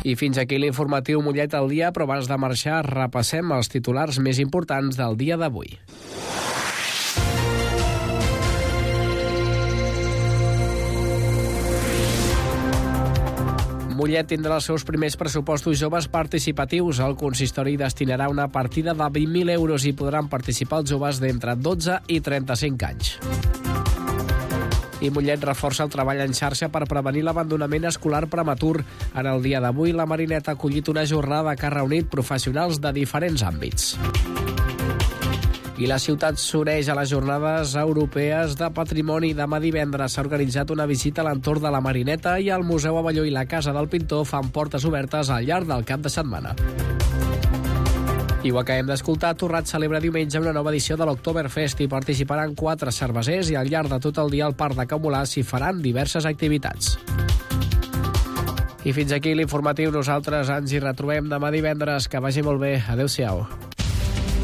I fins aquí l'informatiu Mollet al dia, però abans de marxar repassem els titulars més importants del dia d'avui. Mollet tindrà els seus primers pressupostos joves participatius. El consistori destinarà una partida de 20.000 euros i podran participar els joves d'entre 12 i 35 anys. I Mollet reforça el treball en xarxa per prevenir l'abandonament escolar prematur. En el dia d'avui, la Marineta ha acollit una jornada que ha reunit professionals de diferents àmbits. I la ciutat s'uneix a les jornades europees de patrimoni. Demà divendres s'ha organitzat una visita a l'entorn de la Marineta i el Museu Abelló i la Casa del Pintor fan portes obertes al llarg del cap de setmana. I ho acabem d'escoltar, Torrat celebra diumenge una nova edició de l'Oktoberfest i participaran 4 cervesers i al llarg de tot el dia al Parc de Can Molà s'hi faran diverses activitats. I fins aquí l'informatiu. Nosaltres ens hi retrobem demà divendres. Que vagi molt bé. Adéu-siau.